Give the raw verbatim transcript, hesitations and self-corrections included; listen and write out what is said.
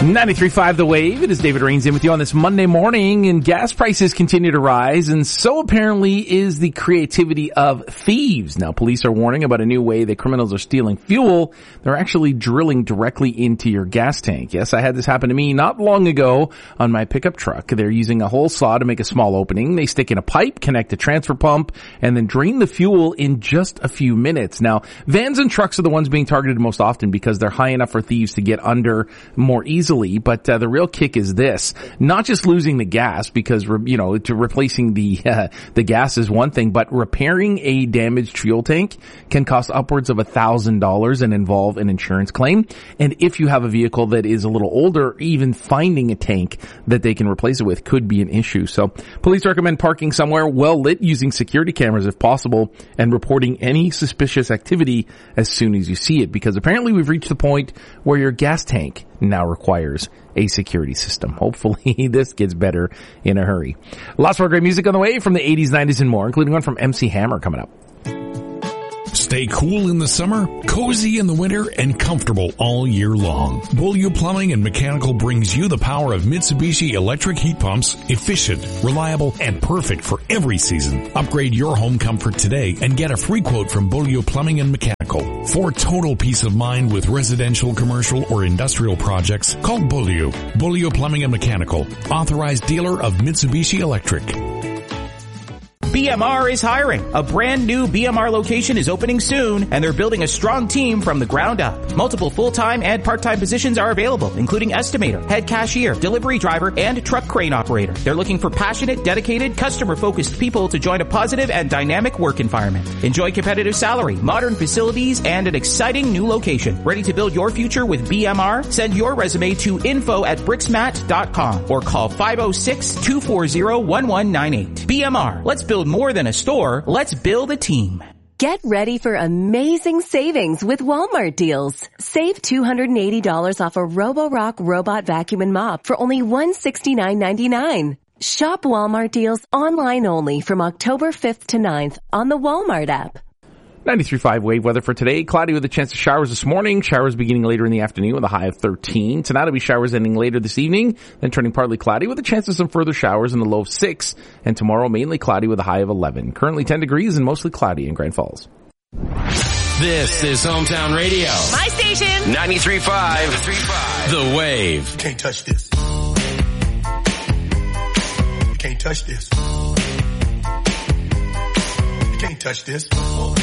ninety-three point five The Wave. It is David Rains in with you on this Monday morning, and gas prices continue to rise, and so apparently is the creativity of thieves. Now, police are warning about a new way that criminals are stealing fuel. They're actually drilling directly into your gas tank. Yes, I had this happen to me not long ago on my pickup truck. They're using a hole saw to make a small opening. They stick in a pipe, connect a transfer pump, and then drain the fuel in just a few minutes. Now, vans and trucks are the ones being targeted most often because they're high enough for thieves to get under more easily. But uh, the real kick is this: not just losing the gas, because you know to replacing the uh, the gas is one thing, but repairing a damaged fuel tank can cost upwards of a thousand dollars and involve an insurance claim. And if you have a vehicle that is a little older, even finding a tank that they can replace it with could be an issue. So police recommend parking somewhere well lit, using security cameras if possible, and reporting any suspicious activity as soon as you see it, because apparently we've reached the point where your gas tank now requires a security system. Hopefully this gets better in a hurry. Lots more great music on the way from the eighties, nineties, and more, including one from M C Hammer coming up. Stay cool in the summer, cozy in the winter, and comfortable all year long. Beaulieu Plumbing and Mechanical brings you the power of Mitsubishi electric heat pumps, efficient, reliable, and perfect for every season. Upgrade your home comfort today and get a free quote from Beaulieu Plumbing and Mechanical. For total peace of mind with residential, commercial, or industrial projects, call Beaulieu. Beaulieu Plumbing and Mechanical, authorized dealer of Mitsubishi Electric. B M R is hiring. A brand new B M R location is opening soon, and they're building a strong team from the ground up. Multiple full-time and part-time positions are available, including estimator, head cashier, delivery driver, and truck crane operator. They're looking for passionate, dedicated, customer-focused people to join a positive and dynamic work environment. Enjoy competitive salary, modern facilities, and an exciting new location. Ready to build your future with B M R? Send your resume to info at brixmat dot com or call five oh six, two four zero, one one nine eight. B M R. Let's build more than a store. Let's build a team. Get ready for amazing savings with Walmart deals. Save two hundred eighty dollars off a Roborock robot vacuum and mop for only one hundred sixty-nine ninety-nine. Shop Walmart deals online only from October fifth to ninth on the Walmart app. ninety-three point five Wave weather for today. Cloudy with a chance of showers this morning. Showers beginning later in the afternoon with a high of thirteen. Tonight will be showers ending later this evening, then turning partly cloudy with a chance of some further showers in the low of six. And tomorrow mainly cloudy with a high of eleven. Currently ten degrees and mostly cloudy in Grand Falls. This is Hometown Radio. My station. ninety-three point five The Wave. You can't touch this. You can't touch this. You can't touch this.